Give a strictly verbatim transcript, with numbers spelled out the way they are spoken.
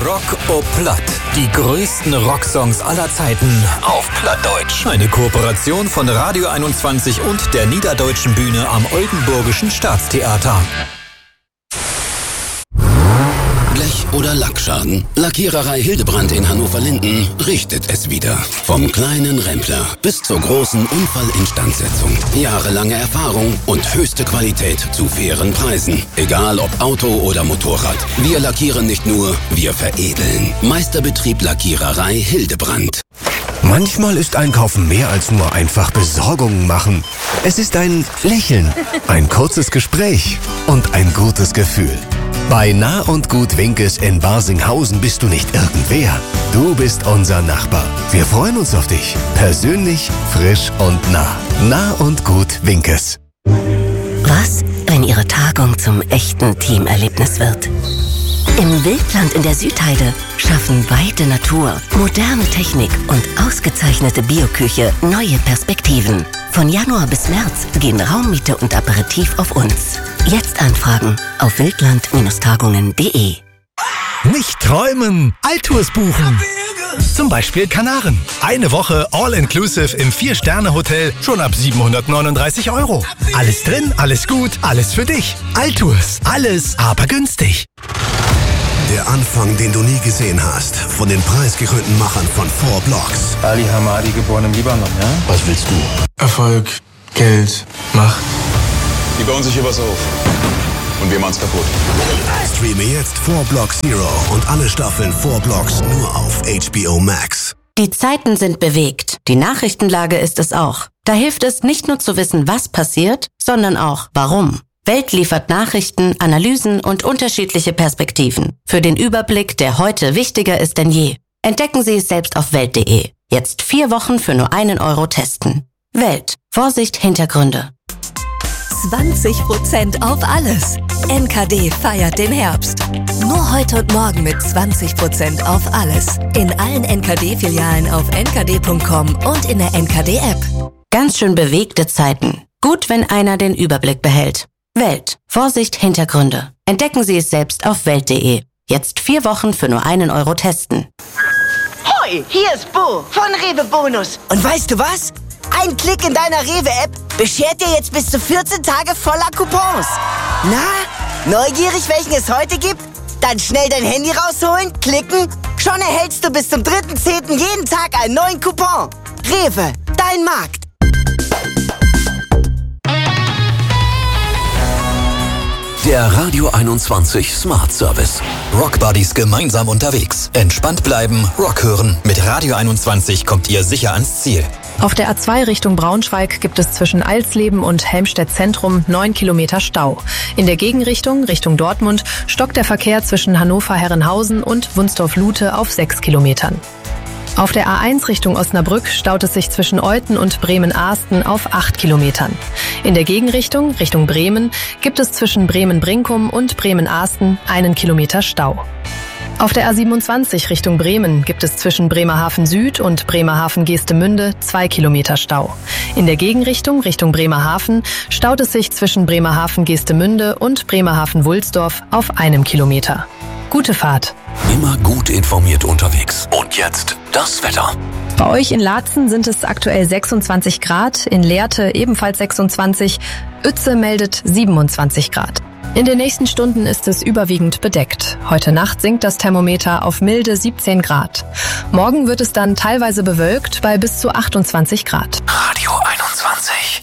Rock o Platt. Die größten Rocksongs aller Zeiten auf Plattdeutsch. Eine Kooperation von Radio einundzwanzig und der Niederdeutschen Bühne am Oldenburgischen Staatstheater. Blech- oder Lackschaden? Lackiererei Hildebrand in Hannover-Linden richtet es wieder. Vom kleinen Rempler bis zur großen Unfallinstandsetzung. Jahrelange Erfahrung und höchste Qualität zu fairen Preisen. Egal ob Auto oder Motorrad. Wir lackieren nicht nur, wir veredeln. Meisterbetrieb Lackiererei Hildebrand. Manchmal ist Einkaufen mehr als nur einfach Besorgungen machen. Es ist ein Lächeln, ein kurzes Gespräch und ein gutes Gefühl. Bei Nah und Gut Winkes in Barsinghausen bist du nicht irgendwer. Du bist unser Nachbar. Wir freuen uns auf dich. Persönlich, frisch und nah. Nah und Gut Winkes. Was, wenn Ihre Tagung zum echten Teamerlebnis wird? Im Wildland in der Südheide schaffen weite Natur, moderne Technik und ausgezeichnete Bioküche neue Perspektiven. Von Januar bis März gehen Raummiete und Aperitif auf uns. Jetzt anfragen auf wildland Tagungen punkt de. Nicht träumen, Altours buchen. Zum Beispiel Kanaren. Eine Woche All-Inclusive im Vier-Sterne-Hotel schon ab siebenhundertneununddreißig Euro. Alles drin, alles gut, alles für dich. Altours, alles aber günstig. Der Anfang, den du nie gesehen hast, von den preisgekrönten Machern von Four Blocks. Ali Hamadi, geboren im Libanon, ja? Was willst du? Erfolg, Geld, Macht. Die bauen sich hier was auf. Und wir machen's kaputt. Streame jetzt Four Blocks Zero und alle Staffeln Four Blocks nur auf H B O Max. Die Zeiten sind bewegt. Die Nachrichtenlage ist es auch. Da hilft es nicht nur zu wissen, was passiert, sondern auch warum. Welt liefert Nachrichten, Analysen und unterschiedliche Perspektiven. Für den Überblick, der heute wichtiger ist denn je. Entdecken Sie es selbst auf welt punkt de. Jetzt vier Wochen für nur einen Euro testen. Welt. Vorsicht, Hintergründe. zwanzig Prozent auf alles. N K D feiert den Herbst. Nur heute und morgen mit zwanzig Prozent auf alles. In allen N K D-Filialen auf n k d punkt com und in der N K D-App. Ganz schön bewegte Zeiten. Gut, wenn einer den Überblick behält. Welt. Vorsicht, Hintergründe. Entdecken Sie es selbst auf welt punkt de. Jetzt vier Wochen für nur einen Euro testen. Hoi, hier ist Bo von Rewe Bonus. Und weißt du was? Ein Klick in deiner Rewe-App beschert dir jetzt bis zu vierzehn Tage voller Coupons. Na, neugierig, welchen es heute gibt? Dann schnell dein Handy rausholen, klicken. Schon erhältst du bis zum dritten zehnten jeden Tag einen neuen Coupon. Rewe, dein Markt. Der Radio einundzwanzig Smart Service. Rock Buddies gemeinsam unterwegs. Entspannt bleiben, Rock hören. Mit Radio einundzwanzig kommt ihr sicher ans Ziel. Auf der A zwei Richtung Braunschweig gibt es zwischen Alsleben und Helmstedt Zentrum neun Kilometer Stau. In der Gegenrichtung, Richtung Dortmund, stockt der Verkehr zwischen Hannover-Herrenhausen und Wunsdorf-Lute auf sechs Kilometern. Auf der A eins Richtung Osnabrück staut es sich zwischen Euthen und Bremen-Ahsten auf acht Kilometern. In der Gegenrichtung, Richtung Bremen, gibt es zwischen Bremen-Brinkum und Bremen-Ahsten einen Kilometer Stau. Auf der A siebenundzwanzig Richtung Bremen gibt es zwischen Bremerhaven Süd und Bremerhaven-Geestemünde zwei Kilometer Stau. In der Gegenrichtung, Richtung Bremerhaven, staut es sich zwischen Bremerhaven-Geestemünde und Bremerhaven-Wulsdorf auf einem Kilometer. Gute Fahrt. Immer gut informiert unterwegs. Und jetzt das Wetter. Bei euch in Laatzen sind es aktuell sechsundzwanzig Grad, in Lehrte ebenfalls sechsundzwanzig, Uetze meldet siebenundzwanzig Grad. In den nächsten Stunden ist es überwiegend bedeckt. Heute Nacht sinkt das Thermometer auf milde siebzehn Grad. Morgen wird es dann teilweise bewölkt bei bis zu achtundzwanzig Grad. Radio einundzwanzig.